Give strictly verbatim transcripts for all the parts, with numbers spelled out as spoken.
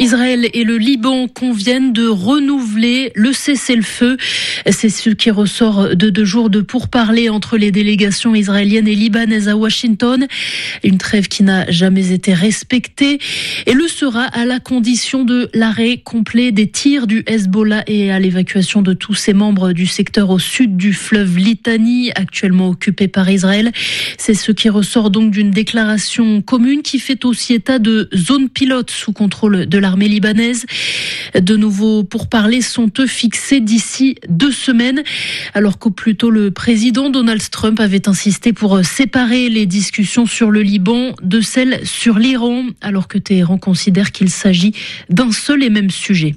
Israël et le Liban conviennent de renouveler le cessez-le-feu. C'est ce qui ressort de deux jours de pourparlers entre les délégations israéliennes et libanaises à Washington. Une trêve qui n'a jamais été respectée et le sera à la condition de l'arrêt complet des tirs du Hezbollah et à l'évacuation de tous ses membres du secteur au sud du fleuve Litani, actuellement occupé par Israël. C'est ce qui ressort donc d'une déclaration commune qui fait aussi état de zone pilote sous contrôle de l'armée libanaise. De nouveaux pourparlers sont eux fixés d'ici deux semaines, alors qu'au plus tôt le président Donald Trump avait insisté pour séparer les discussions sur le Liban de celles sur l'Iran, alors que Téhéran considère qu'il s'agit d'un seul et même sujet.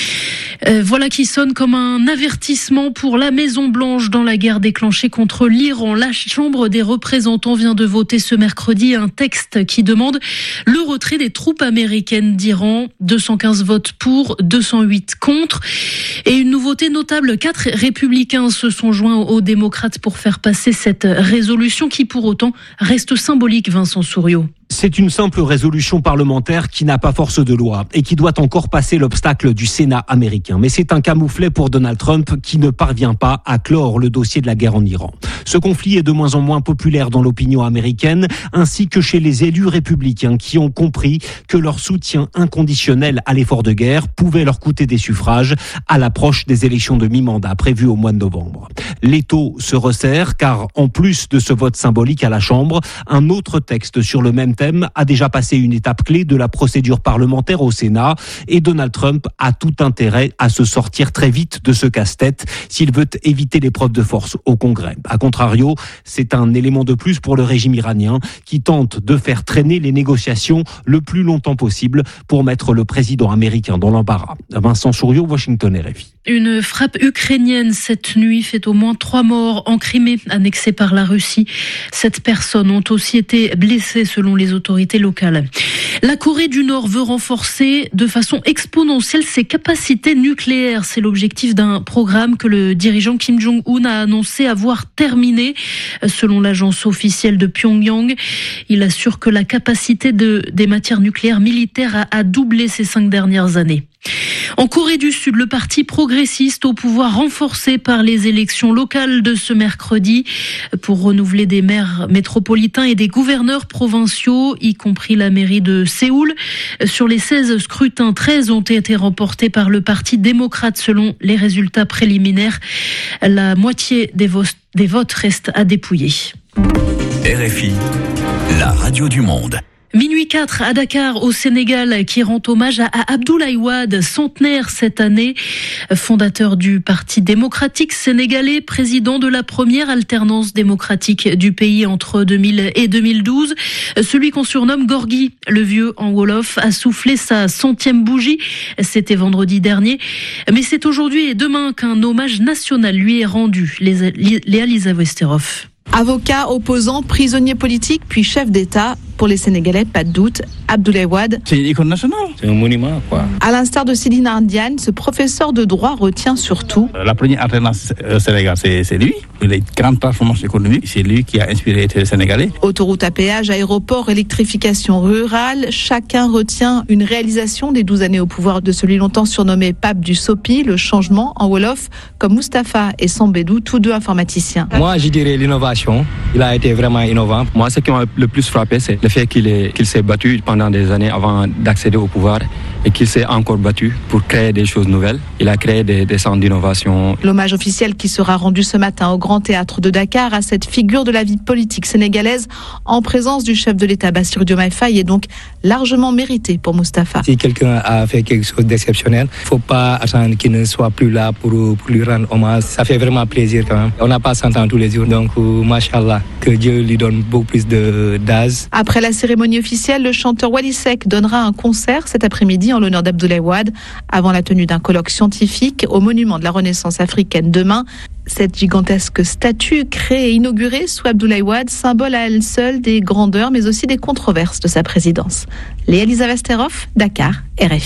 Euh, voilà qui sonne comme un avertissement pour la Maison-Blanche dans la guerre déclenchée contre l'Iran. La Chambre des représentants vient de voter ce mercredi un texte qui demande le retrait des troupes américaines d'Iran. deux cent quinze votes pour, deux cent huit contre. Et une nouveauté notable, quatre républicains se sont joints aux démocrates pour faire passer cette résolution qui pour autant reste symbolique, Vincent Souriau. C'est une simple résolution parlementaire qui n'a pas force de loi et qui doit encore passer l'obstacle du Sénat américain. Mais c'est un camouflet pour Donald Trump qui ne parvient pas à clore le dossier de la guerre en Iran. Ce conflit est de moins en moins populaire dans l'opinion américaine, ainsi que chez les élus républicains qui ont compris que leur soutien inconditionnel à l'effort de guerre pouvait leur coûter des suffrages à l'approche des élections de mi-mandat prévues au mois de novembre. L'étau se resserre car, en plus de ce vote symbolique à la Chambre, un autre texte sur le même thème a déjà passé une étape clé de la procédure parlementaire au Sénat et Donald Trump a tout intérêt à se sortir très vite de ce casse-tête s'il veut éviter l'épreuve de force au Congrès. A contrario, c'est un élément de plus pour le régime iranien qui tente de faire traîner les négociations le plus longtemps possible pour mettre le président américain dans l'embarras. Vincent Souriau, Washington, R F I. Une frappe ukrainienne cette nuit fait au moins trois morts en Crimée, annexée par la Russie. Sept personnes ont aussi été blessées selon les autorités locales. La Corée du Nord veut renforcer de façon exponentielle ses capacités nucléaires. C'est l'objectif d'un programme que le dirigeant Kim Jong-un a annoncé avoir terminé. Selon l'agence officielle de Pyongyang, il assure que la capacité de, des matières nucléaires militaires a, a doublé ces cinq dernières années. En Corée du Sud, le parti progressiste au pouvoir renforcé par les élections locales de ce mercredi pour renouveler des maires métropolitains et des gouverneurs provinciaux, y compris la mairie de Séoul. Sur les seize scrutins, treize ont été remportés par le parti démocrate selon les résultats préliminaires. La moitié des, vo- des votes reste à dépouiller. R F I, la radio du monde. Minuit quatre à Dakar, au Sénégal, qui rend hommage à Abdoulaye Wade, centenaire cette année, fondateur du Parti démocratique sénégalais, président de la première alternance démocratique du pays entre deux mille et deux mille douze. Celui qu'on surnomme Gorgui, le vieux en Wolof, a soufflé sa centième bougie. C'était vendredi dernier. Mais c'est aujourd'hui et demain qu'un hommage national lui est rendu. Léa Lisa-Westerhoff. Avocat, opposant, prisonnier politique, puis chef d'État. Pour les Sénégalais, pas de doute, Abdoulaye Wade. C'est une icône nationale, c'est un monument, quoi. À l'instar de Céline Ardiane, ce professeur de droit retient surtout. La première alternance au Sénégal, c'est, c'est lui. Il a une grande performance économique, c'est lui qui a inspiré les Sénégalais. Autoroute à péage, aéroport, électrification rurale, chacun retient une réalisation des douze années au pouvoir de celui longtemps surnommé pape du Sopi, le changement en Wolof, comme Moustapha et Sambédou, tous deux informaticiens. Moi, je dirais l'innovation. Il a été vraiment innovant. Moi, ce qui m'a le plus frappé, c'est le fait qu'il, est, qu'il s'est battu pendant des années avant d'accéder au pouvoir et qu'il s'est encore battu pour créer des choses nouvelles. Il a créé des, des centres d'innovation. L'hommage officiel qui sera rendu ce matin au Grand Théâtre de Dakar à cette figure de la vie politique sénégalaise en présence du chef de l'État Bassirou Diomaye Faye est donc largement mérité pour Moustapha. Si quelqu'un a fait quelque chose d'exceptionnel, il ne faut pas attendre qu'il ne soit plus là pour, pour lui rendre hommage. Ça fait vraiment plaisir quand même. On n'a pas cent ans tous les jours, donc machallah, que Dieu lui donne beaucoup plus de, d'âge. Après la cérémonie officielle, le chanteur Wally Seck donnera un concert cet après-midi en l'honneur d'Abdoulaye Wade avant la tenue d'un colloque scientifique au monument de la Renaissance africaine demain. Cette gigantesque statue créée et inaugurée sous Abdoulaye Wade, symbole à elle seule des grandeurs mais aussi des controverses de sa présidence. Léa Lisa-Westerhoff, Dakar, R F I.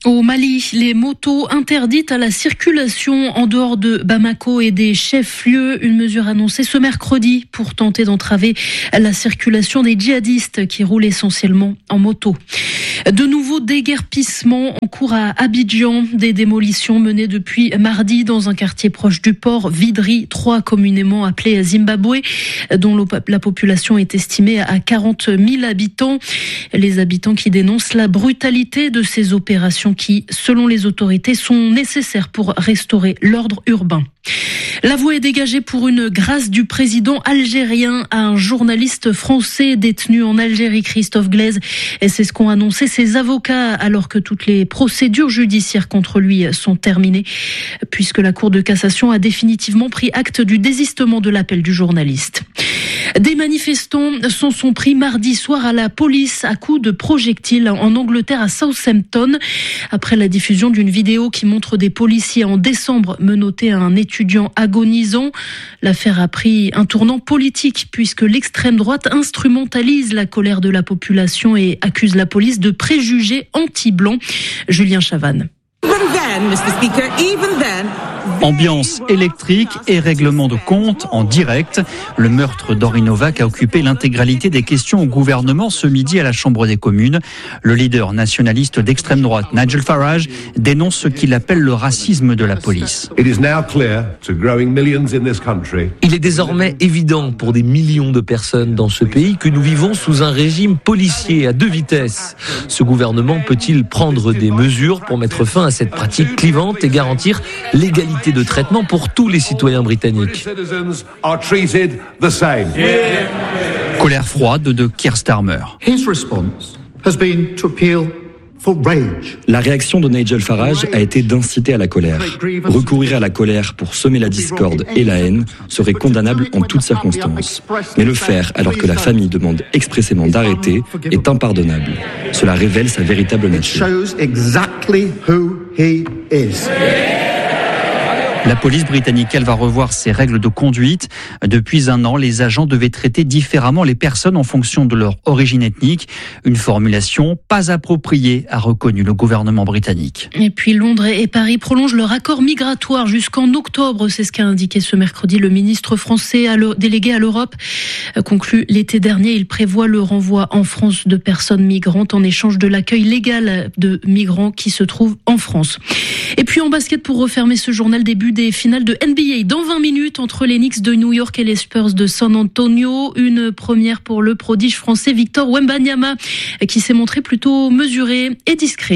Au Mali, les motos interdites à la circulation en dehors de Bamako et des chefs-lieux. Une mesure annoncée ce mercredi pour tenter d'entraver la circulation des djihadistes qui roulent essentiellement en moto. De nouveaux déguerpissements en cours à Abidjan. Des démolitions menées depuis mardi dans un quartier proche du port, Vidri trois, communément appelé Zimbabwe, dont la population est estimée à quarante mille habitants. Les habitants qui dénoncent la brutalité de ces opérations qui, selon les autorités, sont nécessaires pour restaurer l'ordre urbain. La voie est dégagée pour une grâce du président algérien à un journaliste français détenu en Algérie, Christophe Glaise. Et c'est ce qu'ont annoncé ses avocats alors que toutes les procédures judiciaires contre lui sont terminées, puisque la Cour de cassation a définitivement pris acte du désistement de l'appel du journaliste. Des manifestants s'en sont pris mardi soir à la police à coups de projectiles en Angleterre, à Southampton, après la diffusion d'une vidéo qui montre des policiers en décembre menotter un étudiant agonisant. L'affaire a pris un tournant politique puisque l'extrême droite instrumentalise la colère de la population et accuse la police de préjugés anti-blancs. Julien Chavannes. Ambiance électrique et règlement de compte en direct. Le meurtre d'Henri Novak a occupé l'intégralité des questions au gouvernement ce midi à la Chambre des communes. Le leader nationaliste d'extrême droite, Nigel Farage, dénonce ce qu'il appelle le racisme de la police. Il est désormais évident pour des millions de personnes dans ce pays que nous vivons sous un régime policier à deux vitesses. Ce gouvernement peut-il prendre des mesures pour mettre fin à cette pratique clivante et garantir l'égalité de traitement pour tous les citoyens britanniques? Colère froide de Keir Starmer. La réaction de Nigel Farage a été d'inciter à la colère. Recourir à la colère pour semer la discorde et la haine serait condamnable en toutes circonstances. Mais le faire alors que la famille demande expressément d'arrêter est impardonnable. Cela révèle sa véritable nature. La police britannique, elle, va revoir ses règles de conduite. Depuis un an, les agents devaient traiter différemment les personnes en fonction de leur origine ethnique. Une formulation pas appropriée, a reconnu le gouvernement britannique. Et puis Londres et Paris prolongent leur accord migratoire jusqu'en octobre. C'est ce qu'a indiqué ce mercredi le ministre français délégué à l'Europe. Conclu l'été dernier, il prévoit le renvoi en France de personnes migrantes en échange de l'accueil légal de migrants qui se trouvent en France. Et puis en basket, pour refermer ce journal, début des finales de N B A dans vingt minutes entre les Knicks de New York et les Spurs de San Antonio. Une première pour le prodige français Victor Wembanyama qui s'est montré plutôt mesuré et discret.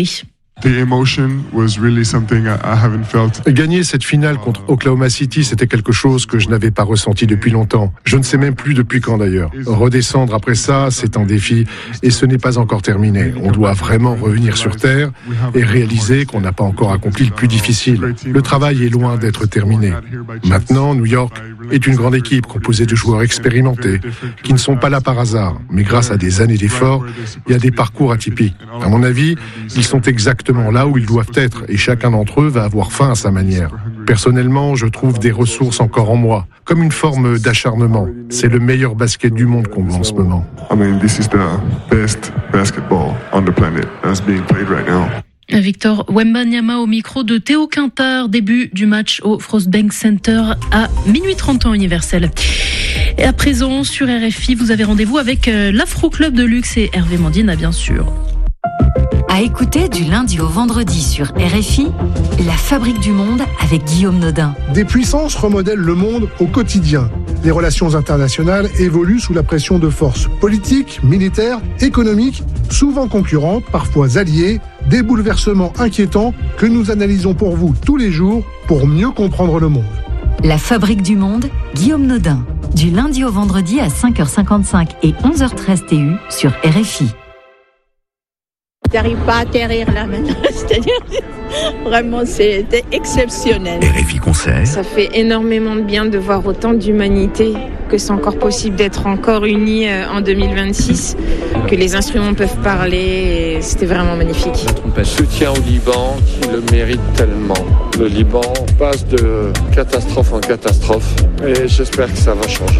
Gagner cette finale contre Oklahoma City, c'était quelque chose que je n'avais pas ressenti depuis longtemps. Je ne sais même plus depuis quand d'ailleurs. Redescendre après ça, c'est un défi et ce n'est pas encore terminé. On doit vraiment revenir sur terre et réaliser qu'on n'a pas encore accompli le plus difficile. Le travail est loin d'être terminé. Maintenant, New York est une grande équipe composée de joueurs expérimentés qui ne sont pas là par hasard, mais grâce à des années d'efforts et à des parcours atypiques. À mon avis, ils sont exactement là où ils doivent être et chacun d'entre eux va avoir faim à sa manière. Personnellement, je trouve des ressources encore en moi, comme une forme d'acharnement. C'est le meilleur basket du monde qu'on voit en ce moment. I mean, this is the best basketball on the planet that's being played right now. Victor Wembanyama au micro de Théo Quintard, début du match au Frostbank Center à minuit trente en universel. Et à présent, sur R F I, vous avez rendez-vous avec l'Afro Club de Luxe et Hervé Mandina, bien sûr. À écouter du lundi au vendredi sur R F I, La Fabrique du Monde avec Guillaume Nodin. Des puissances remodèlent le monde au quotidien. Les relations internationales évoluent sous la pression de forces politiques, militaires, économiques, souvent concurrentes, parfois alliées, des bouleversements inquiétants que nous analysons pour vous tous les jours pour mieux comprendre le monde. La Fabrique du Monde, Guillaume Nodin. Du lundi au vendredi à cinq heures cinquante-cinq et onze heures treize T U sur R F I. J'arrive pas à atterrir là maintenant, c'est-à-dire vraiment c'était exceptionnel. R F I Concert. Ça fait énormément de bien de voir autant d'humanité, que c'est encore possible d'être encore unis en deux mille vingt-six, que les instruments peuvent parler, et c'était vraiment magnifique. La trompette. Soutien au Liban qui le mérite tellement. Le Liban passe de catastrophe en catastrophe et j'espère que ça va changer.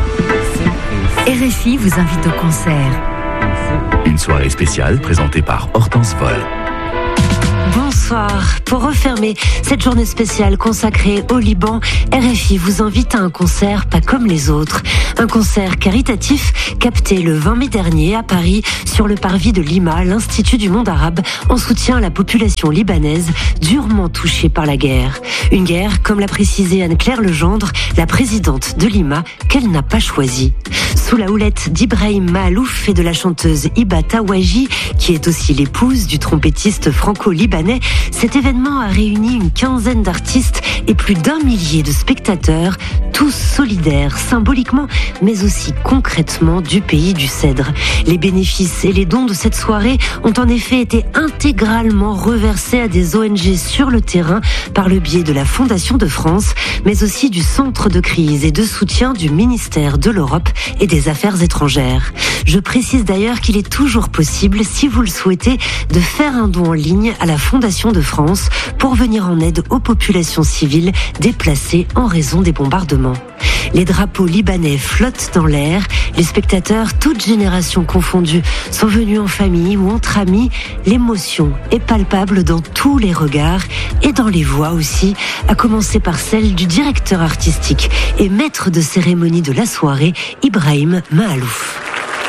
R F I vous invite au concert. Une soirée spéciale présentée par Hortense Vol. Bonsoir. Pour refermer cette journée spéciale consacrée au Liban, R F I vous invite à un concert pas comme les autres. Un concert caritatif capté le vingt mai dernier à Paris sur le parvis de Lima, l'Institut du monde arabe, en soutien à la population libanaise durement touchée par la guerre. Une guerre, comme l'a précisé Anne-Claire Legendre, la présidente de Lima, qu'elle n'a pas choisie. Sous la houlette d'Ibrahim Mahalouf et de la chanteuse Hiba Tawaji, qui est aussi l'épouse du trompettiste franco-libanais, cet événement a réuni une quinzaine d'artistes et plus d'un millier de spectateurs, tous solidaires, symboliquement, mais aussi concrètement du pays du Cèdre. Les bénéfices et les dons de cette soirée ont en effet été intégralement reversés à des O N G sur le terrain par le biais de la Fondation de France, mais aussi du Centre de crise et de soutien du ministère de l'Europe et des Affaires étrangères. Je précise d'ailleurs qu'il est toujours possible, si vous le souhaitez, de faire un don en ligne à la Fondation de France pour venir en aide aux populations civiles déplacées en raison des bombardements. Les drapeaux libanais flottent dans l'air, les spectateurs, toutes générations confondues, sont venus en famille ou entre amis. L'émotion est palpable dans tous les regards et dans les voix aussi, à commencer par celle du directeur artistique et maître de cérémonie de la soirée, Ibrahim Mahalouf.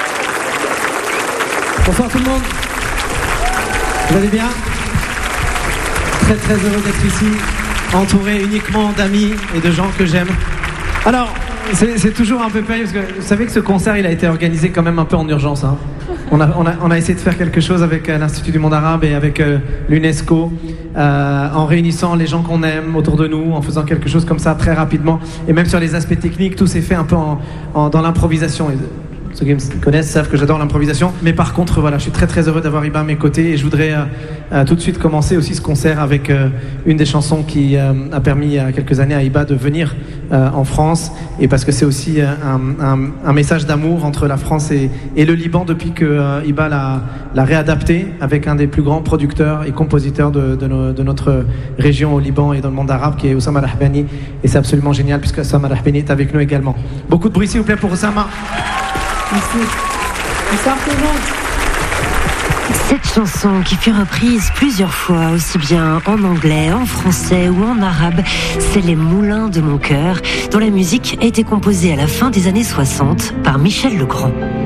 Bonsoir tout le monde. Vous allez bien? Très très heureux d'être ici, entouré uniquement d'amis et de gens que j'aime. Alors, c'est, c'est toujours un peu périlleux parce que vous savez que ce concert il a été organisé quand même un peu en urgence. Hein. On, a, on, a, on a essayé de faire quelque chose avec euh, l'Institut du monde arabe et avec euh, l'UNESCO, euh, en réunissant les gens qu'on aime autour de nous, en faisant quelque chose comme ça très rapidement. Et même sur les aspects techniques, tout s'est fait un peu en, en, dans l'improvisation. Et, ceux qui me connaissent savent que j'adore l'improvisation. Mais par contre, voilà, je suis très très heureux d'avoir Hiba à mes côtés et je voudrais euh, euh, tout de suite commencer aussi ce concert avec euh, une des chansons qui euh, a permis il y a quelques années à Hiba de venir euh, en France, et parce que c'est aussi euh, un, un, un message d'amour entre la France et, et le Liban depuis que euh, Hiba l'a, l'a réadapté avec un des plus grands producteurs et compositeurs de, de, no, de notre région au Liban et dans le monde arabe, qui est Oussama Rahbani, et c'est absolument génial puisque Oussama Rahbani est avec nous également. Beaucoup de bruit s'il vous plaît pour Oussama. Merci. Bonsoir tout le monde. Cette chanson qui fut reprise plusieurs fois, aussi bien en anglais, en français ou en arabe, c'est Les Moulins de mon cœur, dont la musique a été composée à la fin des années soixante par Michel Legrand.